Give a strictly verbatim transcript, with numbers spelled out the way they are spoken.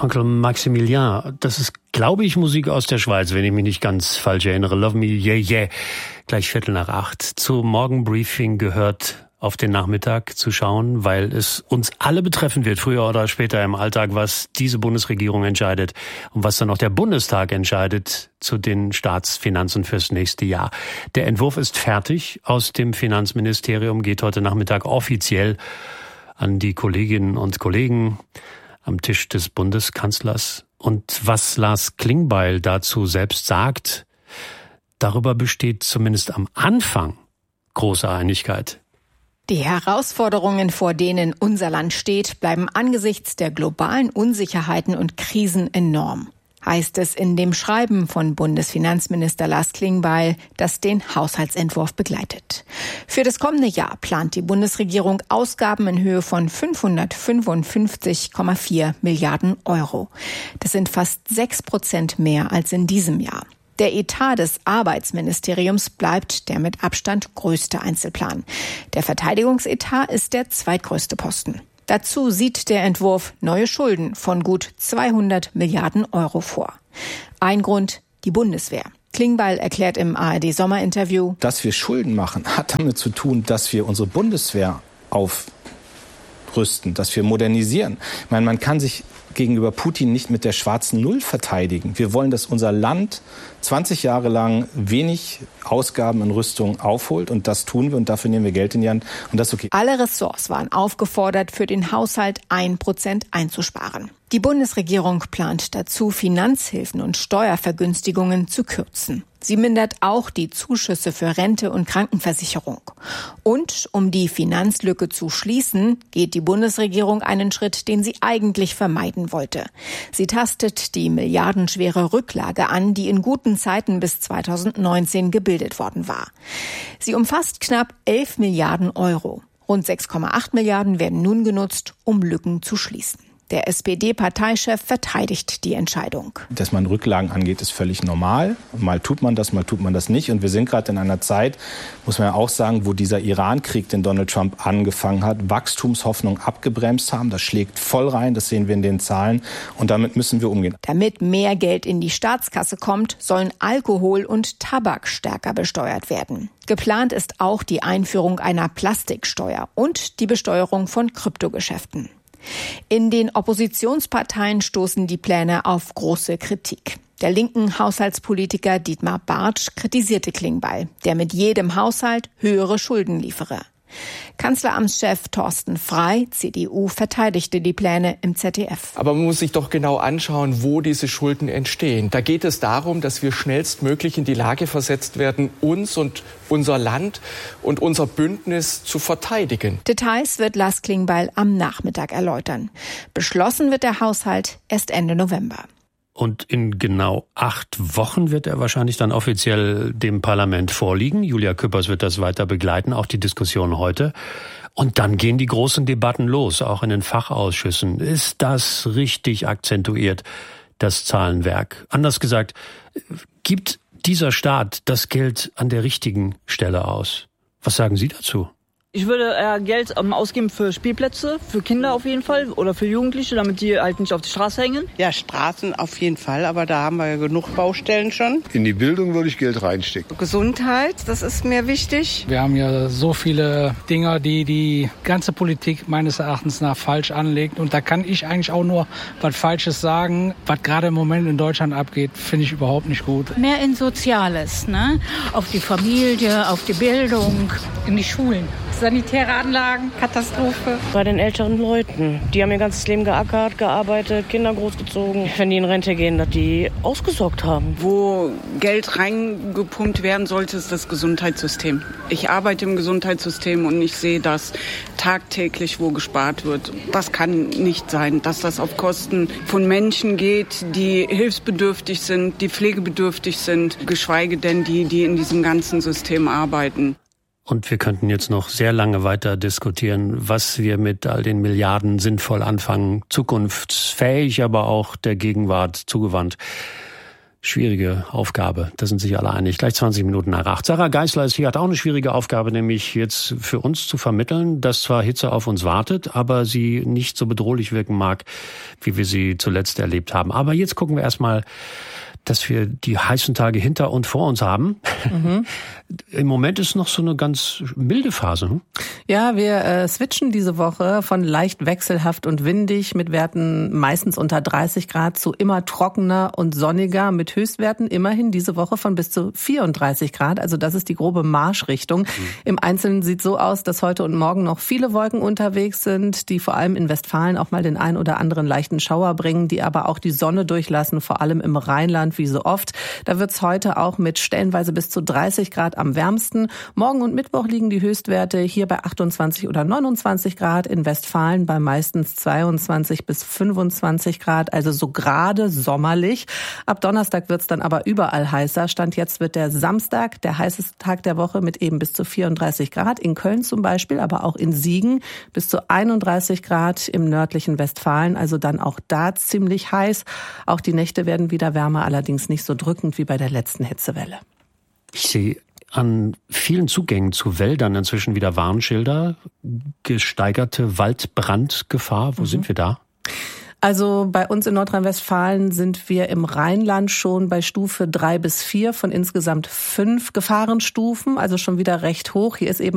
Onkel Maximilien, das ist, glaube ich, Musik aus der Schweiz, wenn ich mich nicht ganz falsch erinnere. Love Me, yeah, yeah. Gleich Viertel nach acht. Zum Morgenbriefing gehört auf den Nachmittag zu schauen, weil es uns alle betreffen wird, früher oder später im Alltag, was diese Bundesregierung entscheidet und was dann auch der Bundestag entscheidet zu den Staatsfinanzen fürs nächste Jahr. Der Entwurf ist fertig aus dem Finanzministerium, geht heute Nachmittag offiziell an die Kolleginnen und Kollegen am Tisch des Bundeskanzlers. Und was Lars Klingbeil dazu selbst sagt, darüber besteht zumindest am Anfang große Einigkeit. Die Herausforderungen, vor denen unser Land steht, bleiben angesichts der globalen Unsicherheiten und Krisen enorm, heißt es in dem Schreiben von Bundesfinanzminister Lars Klingbeil, das den Haushaltsentwurf begleitet. Für das kommende Jahr plant die Bundesregierung Ausgaben in Höhe von fünfhundertfünfundfünfzig Komma vier Milliarden Euro. Das sind fast sechs Prozent mehr als in diesem Jahr. Der Etat des Arbeitsministeriums bleibt der mit Abstand größte Einzelplan. Der Verteidigungsetat ist der zweitgrößte Posten. Dazu sieht der Entwurf neue Schulden von gut zweihundert Milliarden Euro vor. Ein Grund, die Bundeswehr. Klingbeil erklärt im A R D-Sommerinterview: Dass wir Schulden machen, hat damit zu tun, dass wir unsere Bundeswehr aufrüsten, dass wir modernisieren. Ich meine, man kann sich gegenüber Putin nicht mit der schwarzen Null verteidigen. Wir wollen, dass unser Land zwanzig Jahre lang wenig Ausgaben in Rüstung aufholt, und das tun wir, und dafür nehmen wir Geld in die Hand, und das ist okay. Alle Ressorts waren aufgefordert, für den Haushalt ein Prozent einzusparen. Die Bundesregierung plant dazu, Finanzhilfen und Steuervergünstigungen zu kürzen. Sie mindert auch die Zuschüsse für Rente und Krankenversicherung. Und um die Finanzlücke zu schließen, geht die Bundesregierung einen Schritt, den sie eigentlich vermeiden wollte. Sie tastet die milliardenschwere Rücklage an, die in guten Zeiten bis zweitausendneunzehn gebildet worden war. Sie umfasst knapp elf Milliarden Euro. Rund sechs Komma acht Milliarden werden nun genutzt, um Lücken zu schließen. Der S P D-Parteichef verteidigt die Entscheidung. Dass man Rücklagen angeht, ist völlig normal. Mal tut man das, mal tut man das nicht. Und wir sind gerade in einer Zeit, muss man ja auch sagen, wo dieser Iran-Krieg, den Donald Trump angefangen hat, Wachstumshoffnung abgebremst haben. Das schlägt voll rein, das sehen wir in den Zahlen. Und damit müssen wir umgehen. Damit mehr Geld in die Staatskasse kommt, sollen Alkohol und Tabak stärker besteuert werden. Geplant ist auch die Einführung einer Plastiksteuer und die Besteuerung von Kryptogeschäften. In den Oppositionsparteien stoßen die Pläne auf große Kritik. Der linken Haushaltspolitiker Dietmar Bartsch kritisierte Klingbeil, der mit jedem Haushalt höhere Schulden liefere. Kanzleramtschef Thorsten Frey, C D U, verteidigte die Pläne im Z D F. Aber man muss sich doch genau anschauen, wo diese Schulden entstehen. Da geht es darum, dass wir schnellstmöglich in die Lage versetzt werden, uns und unser Land und unser Bündnis zu verteidigen. Details wird Lars Klingbeil am Nachmittag erläutern. Beschlossen wird der Haushalt erst Ende November. Und in genau acht Wochen wird er wahrscheinlich dann offiziell dem Parlament vorliegen. Julia Küppers wird das weiter begleiten, auch die Diskussion heute. Und dann gehen die großen Debatten los, auch in den Fachausschüssen. Ist das richtig akzentuiert, das Zahlenwerk? Anders gesagt, gibt dieser Staat das Geld an der richtigen Stelle aus? Was sagen Sie dazu? Ich würde eher Geld ähm, ausgeben für Spielplätze, für Kinder auf jeden Fall oder für Jugendliche, damit die halt nicht auf die Straße hängen. Ja, Straßen auf jeden Fall, aber da haben wir ja genug Baustellen schon. In die Bildung würde ich Geld reinstecken. Gesundheit, das ist mir wichtig. Wir haben ja so viele Dinge, die die ganze Politik meines Erachtens nach falsch anlegt. Und da kann ich eigentlich auch nur was Falsches sagen. Was gerade im Moment in Deutschland abgeht, finde ich überhaupt nicht gut. Mehr in Soziales, ne? Auf die Familie, auf die Bildung, in die Schulen. Sanitäre Anlagen, Katastrophe. Bei den älteren Leuten. Die haben ihr ganzes Leben geackert, gearbeitet, Kinder großgezogen. Wenn die in Rente gehen, dass die ausgesorgt haben. Wo Geld reingepumpt werden sollte, ist das Gesundheitssystem. Ich arbeite im Gesundheitssystem und ich sehe das tagtäglich, wo gespart wird. Das kann nicht sein, dass das auf Kosten von Menschen geht, die hilfsbedürftig sind, die pflegebedürftig sind, geschweige denn die, die in diesem ganzen System arbeiten. Und wir könnten jetzt noch sehr lange weiter diskutieren, was wir mit all den Milliarden sinnvoll anfangen, zukunftsfähig, aber auch der Gegenwart zugewandt. Schwierige Aufgabe, da sind sich alle einig. Gleich zwanzig Minuten nach acht. Sarah Geisler ist hier, hat auch eine schwierige Aufgabe, nämlich jetzt für uns zu vermitteln, dass zwar Hitze auf uns wartet, aber sie nicht so bedrohlich wirken mag, wie wir sie zuletzt erlebt haben. Aber jetzt gucken wir erstmal, dass wir die heißen Tage hinter und vor uns haben. Mhm. Im Moment ist noch so eine ganz milde Phase. Hm? Ja, wir äh, switchen diese Woche von leicht wechselhaft und windig mit Werten meistens unter dreißig Grad zu immer trockener und sonniger mit Höchstwerten immerhin diese Woche von bis zu vierunddreißig Grad. Also das ist die grobe Marschrichtung. Mhm. Im Einzelnen sieht so aus, dass heute und morgen noch viele Wolken unterwegs sind, die vor allem in Westfalen auch mal den ein oder anderen leichten Schauer bringen, die aber auch die Sonne durchlassen, vor allem im Rheinland wie so oft. Da wird's heute auch mit stellenweise bis zu dreißig Grad am wärmsten. Morgen und Mittwoch liegen die Höchstwerte hier bei achtundzwanzig oder neunundzwanzig Grad, in Westfalen bei meistens zweiundzwanzig bis fünfundzwanzig Grad, also so gerade sommerlich. Ab Donnerstag wird's dann aber überall heißer. Stand jetzt wird der Samstag der heißeste Tag der Woche mit eben bis zu vierunddreißig Grad. In Köln zum Beispiel, aber auch in Siegen bis zu einunddreißig Grad im nördlichen Westfalen. Also dann auch da ziemlich heiß. Auch die Nächte werden wieder wärmer, allerdings nicht so drückend wie bei der letzten Hitzewelle. Ich sehe an vielen Zugängen zu Wäldern inzwischen wieder Warnschilder, gesteigerte Waldbrandgefahr. Wo mhm. sind wir da? Also bei uns in Nordrhein-Westfalen sind wir im Rheinland schon bei Stufe drei bis vier von insgesamt fünf Gefahrenstufen, also schon wieder recht hoch. Hier ist eben